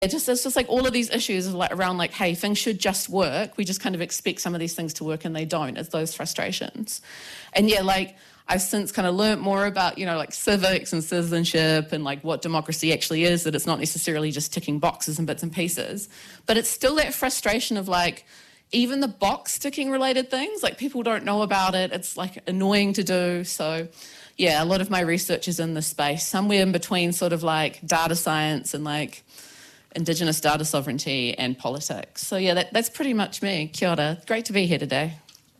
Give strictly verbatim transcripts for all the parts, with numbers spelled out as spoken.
It just, it's just like all of these issues of like around like, hey, things should just work. We just kind of expect some of these things to work and they don't. It's those frustrations. And yeah, like I've since kind of learnt more about, you know, like civics and citizenship and like what democracy actually is, that it's not necessarily just ticking boxes and bits and pieces. But it's still that frustration of like, even the box ticking related things, like people don't know about it. It's like annoying to do. So yeah, a lot of my research is in this space, somewhere in between sort of like data science and like Indigenous data sovereignty and politics. So yeah, that, that's pretty much me. Kia ora. Great to be here today.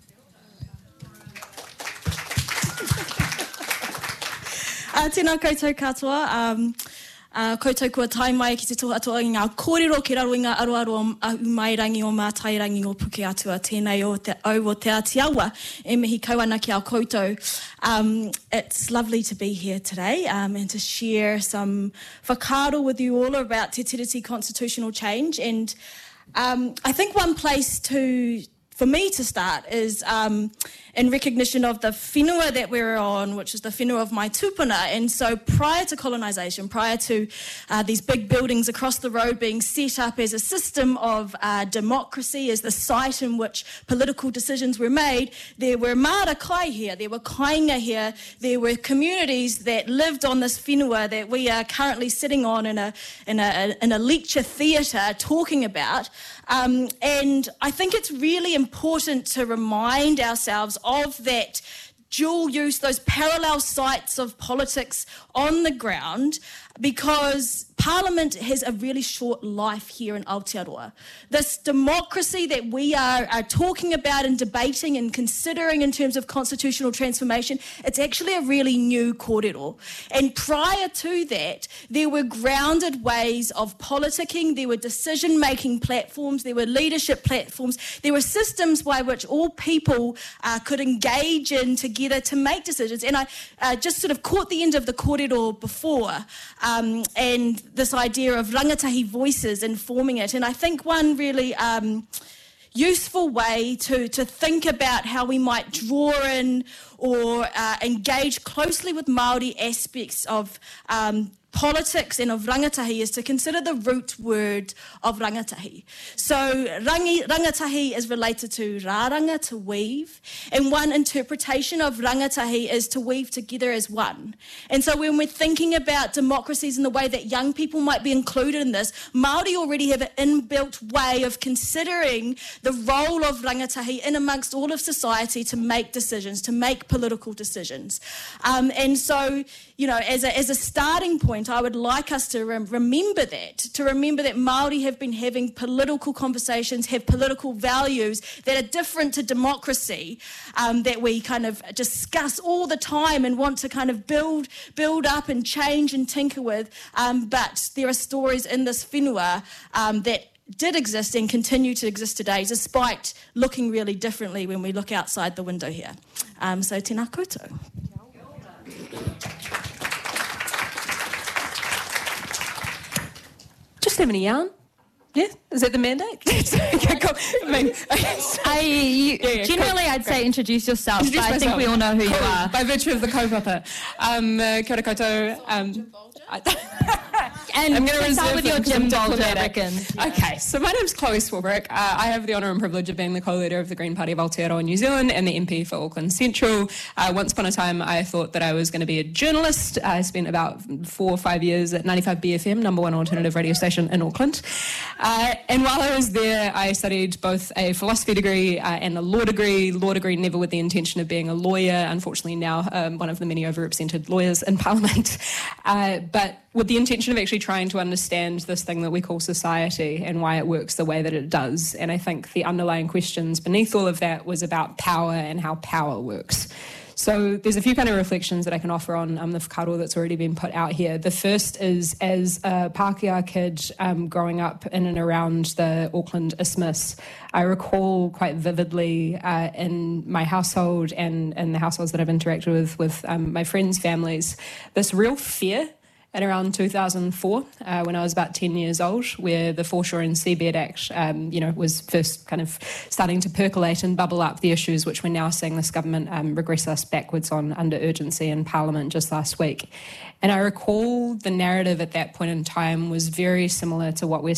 Uh, tēnā koutou katoa. Um, uh, koutou kua tai mai ki te toha atoa i ngā kōrero ki raro i ngā aroaro a umairangi o mātairangi o puke atua. Tēnei o te au o te atiawa e mihi kauana ki au koutou. Um, it's lovely to be here today um, and to share some whakaaro with you all about Te Tiriti constitutional change. And um, I think one place to for me to start is um, in recognition of the whenua that we're on, which is the whenua of my tupuna. And so prior to colonisation, prior to uh, these big buildings across the road being set up as a system of uh, democracy, as the site in which political decisions were made, there were mara kai here, there were kainga here, there were communities that lived on this whenua that we are currently sitting on in a, in a, in a lecture theatre talking about. Um, and I think it's really important to remind ourselves of that dual use, those parallel sites of politics on the ground, because Parliament has a really short life here in Aotearoa. This democracy that we are, are talking about and debating and considering in terms of constitutional transformation, it's actually a really new kōrero. And prior to that, there were grounded ways of politicking, there were decision-making platforms, there were leadership platforms, there were systems by which all people uh, could engage in together to make decisions. And I uh, just sort of caught the end of the kōrero before, um, and this idea of rangatahi voices informing it. And I think one really um, useful way to, to think about how we might draw in or uh, engage closely with Māori aspects of um, politics and of rangatahi is to consider the root word of rangatahi. So rangi, rangatahi is related to rāranga, to weave, and one interpretation of rangatahi is to weave together as one. And so when we're thinking about democracies and the way that young people might be included in this, Māori already have an inbuilt way of considering the role of rangatahi in amongst all of society to make decisions, to make political decisions. Um, and so, you know, as a, as a starting point, I would like us to rem- remember that, to remember that Māori have been having political conversations, have political values that are different to democracy, um, that we kind of discuss all the time and want to kind of build build up and change and tinker with. Um, but there are stories in this whenua um, that did exist and continue to exist today, despite looking really differently when we look outside the window here. Um, so tēnā koutou. Just having a yarn. Yeah, is that the mandate? Okay, cool. I mean, I, you, yeah, yeah, generally, cool. I'd say Great. introduce yourself, Introduce but I think myself. we all know who Cool. you are. By virtue of the kaupapa. Um, uh, kia ora koutou. Um, and I'm going to start reserve with your them 'cause Jim I'm Bolger, I diplomatic. reckon. Okay, so my name's Chloe Swarbrick. Uh, I have the honour and privilege of being the co-leader of the Green Party of Aotearoa New Zealand and the M P for Auckland Central. Uh, once upon a time, I thought that I was going to be a journalist. I spent about four or five years at ninety-five B F M, number one alternative radio station in Auckland. Uh, and while I was there, I studied both a philosophy degree uh, and a law degree. Law degree never with the intention of being a lawyer. Unfortunately, now um, one of the many overrepresented lawyers in Parliament. Uh, but with the intention of actually trying to understand this thing that we call society and why it works the way that it does. And I think the underlying questions beneath all of that was about power and how power works. So there's a few kind of reflections that I can offer on um, the whakaaro that's already been put out here. The first is, as a Pākehā kid um, growing up in and around the Auckland Isthmus, I recall quite vividly uh, in my household and in the households that I've interacted with, with um, my friends' families, this real fear at around two thousand four, uh, when I was about ten years old, where the Foreshore and Seabed Act, um, you know, was first kind of starting to percolate and bubble up the issues which we're now seeing this government um, regress us backwards on under urgency in Parliament just last week. And I recall the narrative at that point in time was very similar to what we're